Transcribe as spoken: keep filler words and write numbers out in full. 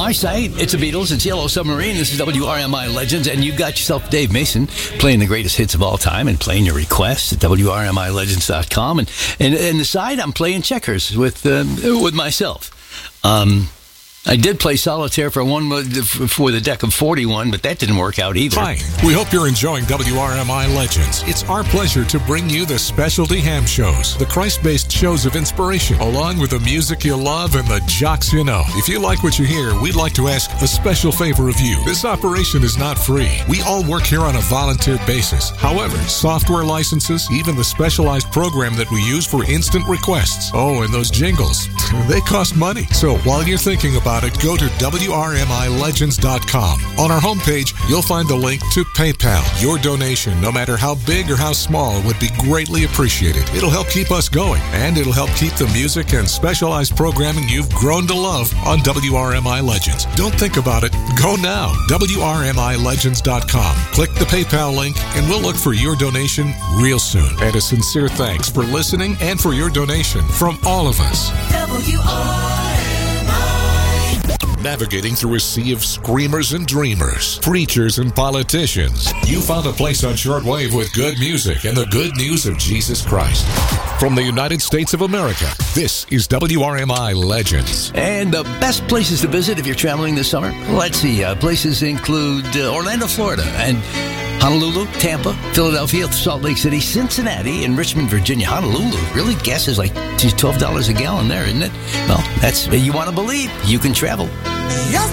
my site. It's the Beatles. It's Yellow Submarine. This is W R M I Legends, and you've got yourself Dave Mason playing the greatest hits of all time and playing your requests at W R M I legends dot com. And and, and the side, I'm playing checkers with um, with myself. Um, I did play solitaire for one for the deck of forty-one, but that didn't work out either. Hi, we hope you're enjoying W R M I Legends. It's our pleasure to bring you the specialty ham shows, the Christ-based shows of inspiration, along with the music you love and the jocks you know. If you like what you hear, we'd like to ask a special favor of you. This operation is not free. We all work here on a volunteer basis. However, software licenses, even the specialized program that we use for instant requests, oh, and those jingles, they cost money. So while you're thinking about it, go to W R M I legends dot com. On our homepage, you'll find the link to PayPal. Your donation, no matter how big or how small, would be greatly appreciated. It'll help keep us going, and it'll help keep the music and specialized programming you've grown to love on W R M I Legends. Don't think about it. Go now. W R M I legends dot com. Click the PayPal link, and we'll look for your donation real soon. And a sincere thanks for listening and for your donation from all of us. W R M I. Navigating through a sea of screamers and dreamers, preachers and politicians, you found a place on shortwave with good music and the good news of Jesus Christ. From the United States of America, this is W R M I Legends. And the best places to visit if you're traveling this summer? Let's see. Uh, places include uh, Orlando, Florida, and Honolulu, Tampa, Philadelphia, Salt Lake City, Cincinnati, and Richmond, Virginia. Honolulu, really? Gas is like twelve dollars a gallon there, isn't it? Well, that's, you want to believe, you can travel. Yes.